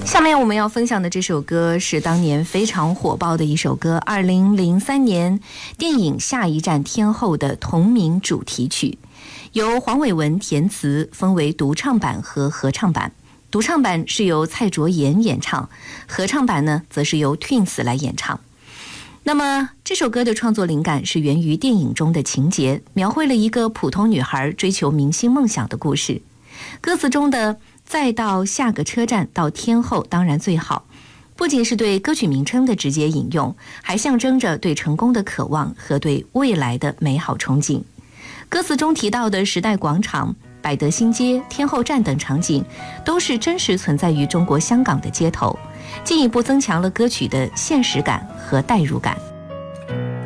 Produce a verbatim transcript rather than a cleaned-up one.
下面我们要分享的这首歌是当年非常火爆的一首歌，二零零三年电影《下一站天后》的同名主题曲，由黄伟文填词，分为独唱版和合唱版。独唱版是由蔡卓妍演唱，合唱版呢则是由 Twins 来演唱。那么这首歌的创作灵感是源于电影中的情节，描绘了一个普通女孩追求明星梦想的故事。歌词中的再到下个车站到天后当然最好，不仅是对歌曲名称的直接引用，还象征着对成功的渴望和对未来的美好憧憬。歌词中提到的时代广场、百德新街、天后站等场景都是真实存在于中国香港的街头，进一步增强了歌曲的现实感和代入感。